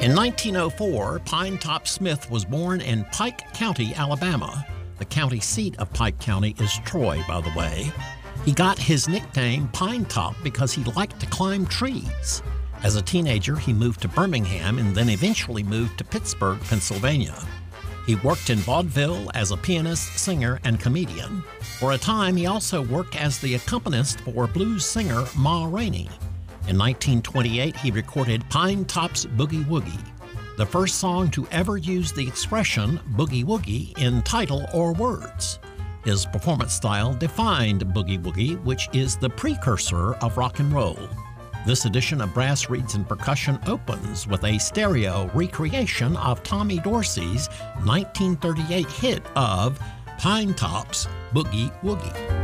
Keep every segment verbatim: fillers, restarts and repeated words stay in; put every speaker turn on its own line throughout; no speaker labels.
In nineteen oh four, Pinetop Smith was born in Pike County, Alabama. The county seat of Pike County is Troy, by the way. He got his nickname Pinetop because he liked to climb trees. As a teenager, he moved to Birmingham and then eventually moved to Pittsburgh, Pennsylvania. He worked in vaudeville as a pianist, singer, and comedian. For a time, he also worked as the accompanist for blues singer Ma Rainey. In nineteen twenty-eight, he recorded Pinetop's Boogie Woogie, the first song to ever use the expression boogie woogie in title or words. His performance style defined boogie woogie, which is the precursor of rock and roll. This edition of Brass Reeds and Percussion opens with a stereo recreation of Tommy Dorsey's nineteen thirty-eight hit of Pinetop's Boogie Woogie.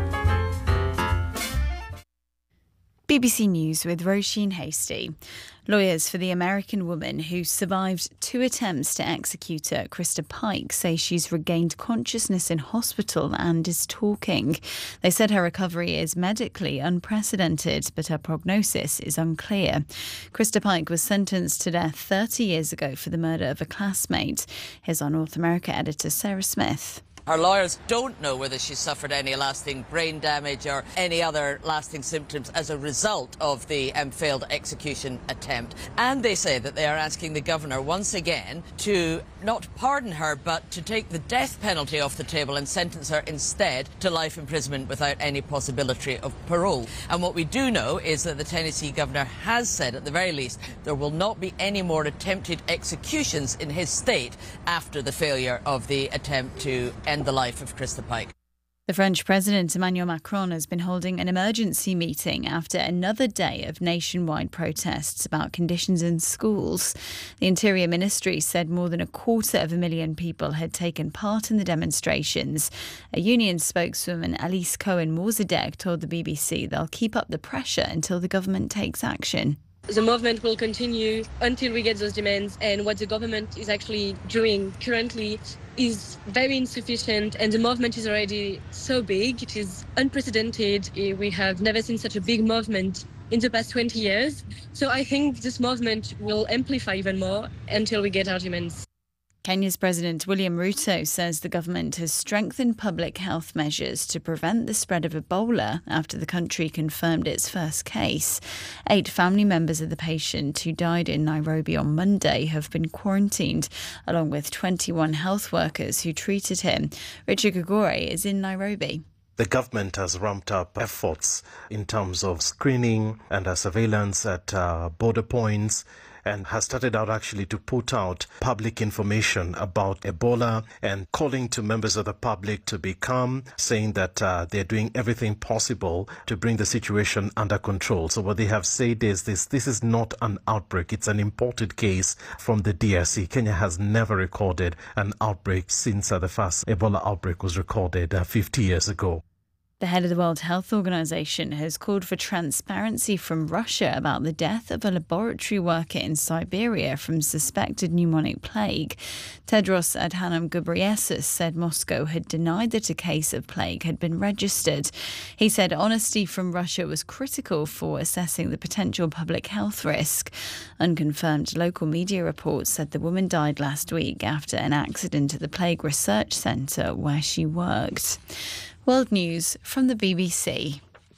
B B C News with Roisin Hasty. Lawyers for the American woman who survived two attempts to execute her, Krista Pike, say she's regained consciousness in hospital and is talking. They said her recovery is medically unprecedented, but her prognosis is unclear. Krista Pike was sentenced to death thirty years ago for the murder of a classmate. Here's our North America editor, Sarah Smith.
Her lawyers don't know whether she suffered any lasting brain damage or any other lasting symptoms as a result of the um, failed execution attempt. And they say that they are asking the governor once again to not pardon her, but to take the death penalty off the table and sentence her instead to life imprisonment without any possibility of parole. And what we do know is that the Tennessee governor has said, at the very least, there will not be any more attempted executions in his state after the failure of the attempt to end the life of Krista Pike.
The French President Emmanuel Macron has been holding an emergency meeting after another day of nationwide protests about conditions in schools. The Interior Ministry said more than a quarter of a million people had taken part in the demonstrations. A union spokeswoman, Alice Cohen-Morzadegh, told the B B C they'll keep up the pressure until the government takes action.
The movement will continue until we get those demands, and what the government is actually doing currently is very insufficient, and the movement is already so big. It is unprecedented. We have never seen such a big movement in the past twenty years. So I think this movement will amplify even more until we get our demands.
Kenya's President William Ruto says the government has strengthened public health measures to prevent the spread of Ebola after the country confirmed its first case. Eight family members of the patient who died in Nairobi on Monday have been quarantined, along with twenty-one health workers who treated him. Richard Gagore is in Nairobi.
The government has ramped up efforts in terms of screening and uh, surveillance at uh, border points, and has started out actually to put out public information about Ebola and calling to members of the public to be calm, saying that uh, they're doing everything possible to bring the situation under control. So what they have said is this, this is not an outbreak, it's an imported case from the D R C. Kenya has never recorded an outbreak since uh, the first Ebola outbreak was recorded uh, fifty years ago.
The head of the World Health Organization has called for transparency from Russia about the death of a laboratory worker in Siberia from suspected pneumonic plague. Tedros Adhanom Ghebreyesus said Moscow had denied that a case of plague had been registered. He said honesty from Russia was critical for assessing the potential public health risk. Unconfirmed local media reports said the woman died last week after an accident at the Plague Research Centre where she worked. World News from the B B C.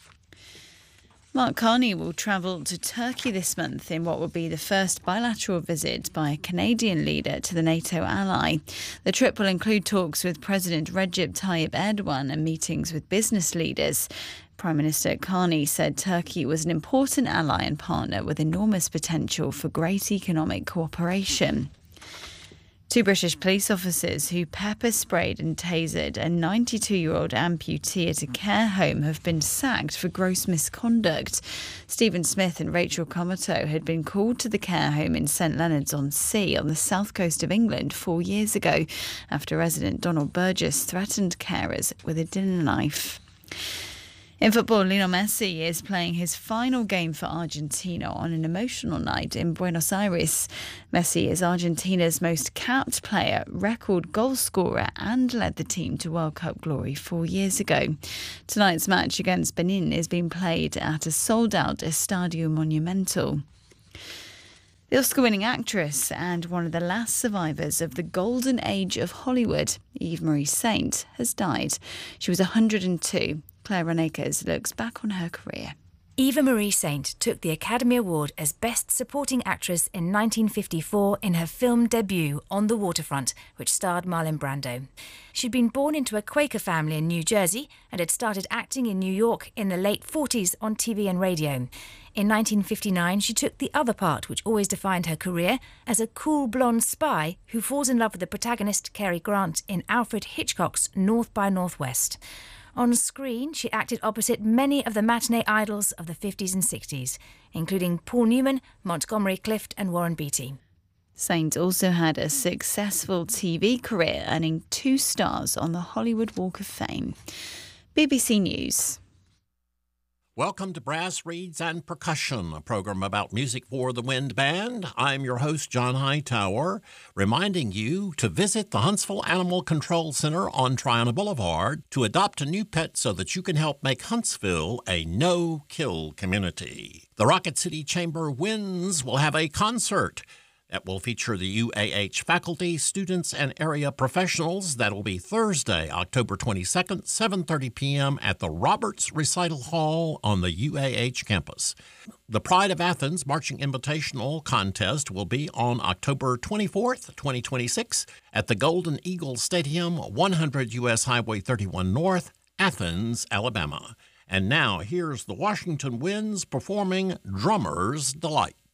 Mark Carney will travel to Turkey this month in what will be the first bilateral visit by a Canadian leader to the NATO ally. The trip will include talks with President Recep Tayyip Erdogan and meetings with business leaders. Prime Minister Carney said Turkey was an important ally and partner with enormous potential for great economic cooperation. Two British police officers who pepper sprayed and tasered a ninety-two-year-old amputee at a care home have been sacked for gross misconduct. Stephen Smith and Rachel Comato had been called to the care home in St Leonards-on-Sea on the south coast of England four years ago after resident Donald Burgess threatened carers with a dinner knife. In football, Lionel Messi is playing his final game for Argentina on an emotional night in Buenos Aires. Messi is Argentina's most capped player, record goal scorer, and led the team to World Cup glory four years ago. Tonight's match against Benin is being played at a sold-out Estadio Monumental. The Oscar-winning actress and one of the last survivors of the golden age of Hollywood, Eva Marie Saint, has died. She was one hundred two. Claire Runacres looks back on her career.
Eva Marie Saint took the Academy Award as Best Supporting Actress in nineteen fifty-four in her film debut On the Waterfront, which starred Marlon Brando. She'd been born into a Quaker family in New Jersey and had started acting in New York in the late forties on T V and radio. In nineteen fifty-nine, she took the other part, which always defined her career, as a cool blonde spy who falls in love with the protagonist Cary Grant in Alfred Hitchcock's North by Northwest. On screen, she acted opposite many of the matinee idols of the fifties and sixties, including Paul Newman, Montgomery Clift and Warren Beatty.
Saint also had a successful T V career, earning two stars on the Hollywood Walk of Fame. B B C News.
Welcome to Brass Reeds and Percussion, a program about music for the wind band. I'm your host, John Hightower, reminding you to visit the Huntsville Animal Control Center on Triana Boulevard to adopt a new pet so that you can help make Huntsville a no-kill community. The Rocket City Chamber Winds will have a concert that will feature the U A H faculty, students, and area professionals. That will be Thursday, October twenty-second, seven thirty p.m. at the Roberts Recital Hall on the U A H campus. The Pride of Athens Marching Invitational Contest will be on October twenty-fourth, twenty twenty-six at the Golden Eagle Stadium, one hundred U S Highway thirty-one North, Athens, Alabama. And now here's the Washington Winds performing Drummer's Delight.